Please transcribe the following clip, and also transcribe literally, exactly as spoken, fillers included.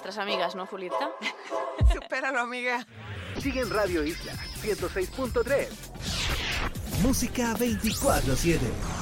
nuestras amigas, ¿no, Julieta? Supéralo, amiga. Sigue en Radio Isla ciento seis punto tres. Música veinticuatro siete.